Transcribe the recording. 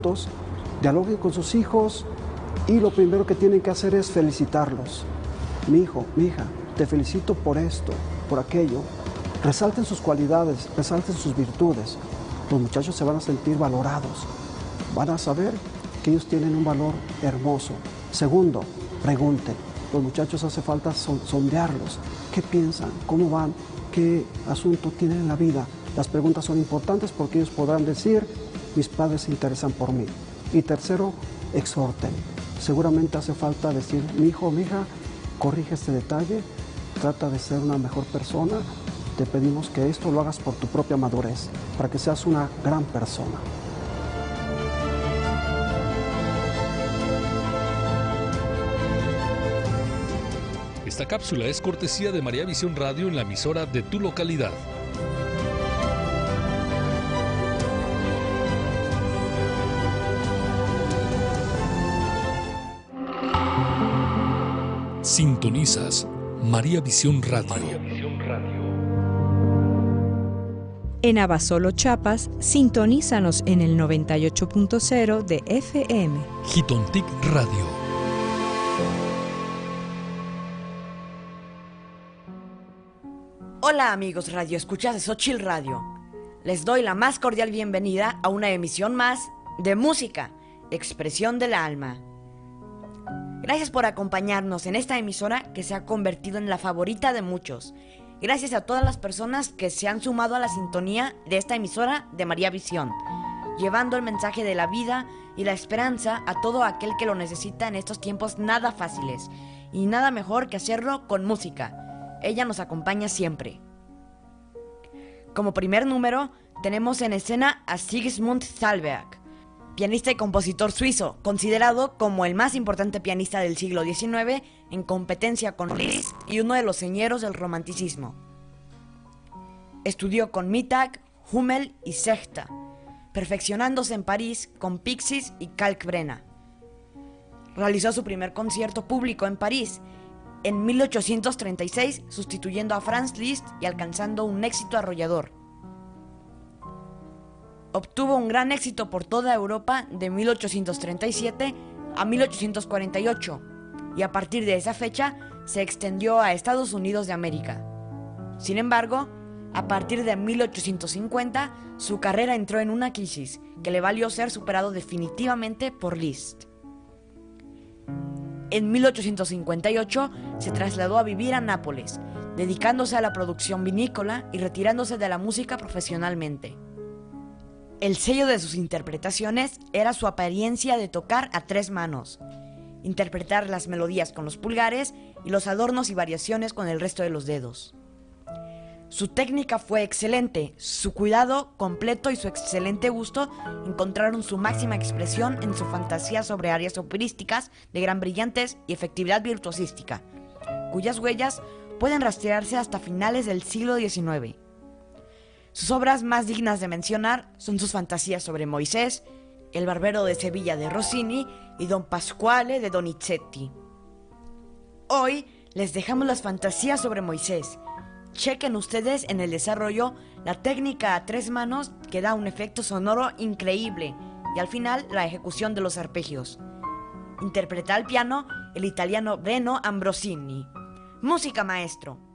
dialoguen con sus hijos y lo primero que tienen que hacer es felicitarlos. Mi hijo, mi hija, te felicito por esto, por aquello. Resalten sus cualidades, resalten sus virtudes. Los muchachos se van a sentir valorados, van a saber que ellos tienen un valor hermoso. Segundo, pregunten. Los muchachos hace falta sondearlos. ¿Qué piensan? ¿Cómo van? ¿Qué asunto tienen en la vida? Las preguntas son importantes porque ellos podrán decir, mis padres se interesan por mí. Y tercero, exhorten. Seguramente hace falta decir, mi hijo o mi hija, corrige este detalle, trata de ser una mejor persona. Te pedimos que esto lo hagas por tu propia madurez, para que seas una gran persona. Esta cápsula es cortesía de María Visión Radio en la emisora de tu localidad. Sintonizas María Visión Radio. En Abasolo, Chiapas, sintonízanos en el 98.0 de FM. Jitontic Radio. Hola amigos Radio Escuchas de Xochitl Radio. Les doy la más cordial bienvenida a una emisión más de música, expresión del alma. Gracias por acompañarnos en esta emisora que se ha convertido en la favorita de muchos. Gracias a todas las personas que se han sumado a la sintonía de esta emisora de María Visión, llevando el mensaje de la vida y la esperanza a todo aquel que lo necesita en estos tiempos nada fáciles, y nada mejor que hacerlo con música. Ella nos acompaña siempre. Como primer número, tenemos en escena a Sigismund Thalberg, pianista y compositor suizo, considerado como el más importante pianista del siglo XIX, en competencia con Liszt y uno de los señeros del romanticismo. Estudió con Mittag, Hummel y Sechta, perfeccionándose en París con Pixis y Kalkbrenner. Realizó su primer concierto público en París en 1836, sustituyendo a Franz Liszt y alcanzando un éxito arrollador. Obtuvo un gran éxito por toda Europa de 1837 a 1848 y a partir de esa fecha se extendió a Estados Unidos de América. Sin embargo, a partir de 1850 su carrera entró en una crisis que le valió ser superado definitivamente por Liszt. En 1858 se trasladó a vivir a Nápoles, dedicándose a la producción vinícola y retirándose de la música profesionalmente. El sello de sus interpretaciones era su apariencia de tocar a tres manos, interpretar las melodías con los pulgares y los adornos y variaciones con el resto de los dedos. Su técnica fue excelente, su cuidado completo y su excelente gusto encontraron su máxima expresión en su fantasía sobre áreas operísticas de gran brillantez y efectividad virtuosística, cuyas huellas pueden rastrearse hasta finales del siglo XIX. Sus obras más dignas de mencionar son sus fantasías sobre Moisés, El Barbero de Sevilla de Rossini y Don Pasquale de Donizetti. Hoy les dejamos las fantasías sobre Moisés. Chequen ustedes en el desarrollo la técnica a tres manos que da un efecto sonoro increíble y al final la ejecución de los arpegios. Interpreta al piano el italiano Beno Ambrosini. Música, maestro.